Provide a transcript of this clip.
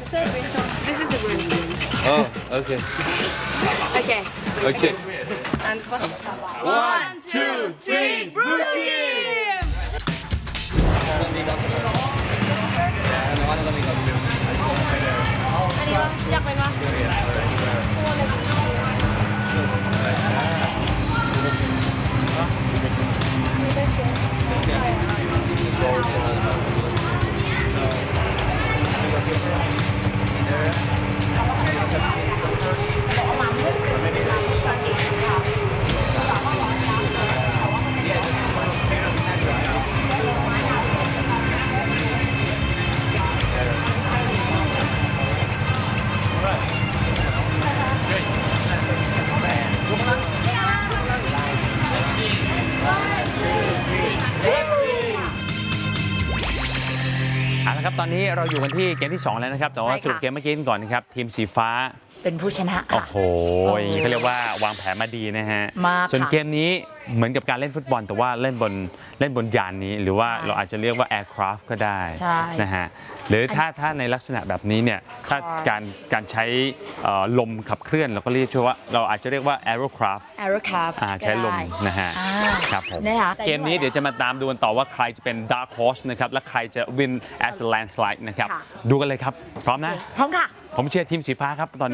This is a brimstone. Oh, okay. Okay. Okay. And this one. 1, 2, 3, blue team! อันนี้อยากไปมั้ยเอาละครับตอนนี้เราอยู่กันที่เกมที่ 2 แล้วนะครับแต่ว่าสรุปเกมเมื่อกี้ก่อนนะครับทีมสีฟ้าเป็นผู้ชนะค่ะโอ้โหเขาเรียกว่าวางแผนมาดีนะฮะมากค่ะส่วนเกมนี้เหมือนกับการเล่นฟุตบอลแต่ว่าเล่นบนยานนี้หรือว่าเราอาจจะเรียกว่า aircraft ก็ได้นะฮะหรือถ้าในลักษณะแบบนี้เนี่ยถ้าการใช้ลมขับเคลื่อนเราก็เรียกว่าเราอาจจะเรียกว่า aerocraft ใช้ลมนะฮะครับผมเกมนี้เดี๋ยวจะมาตามดูกันต่อว่าใครจะเป็น dark horse นะครับและใครจะ win as a landslide นะครับดูกันเลยครับพร้อมนะพร้อมค่ะผมเชียร์ทีมสีฟ้าครับตอนนี้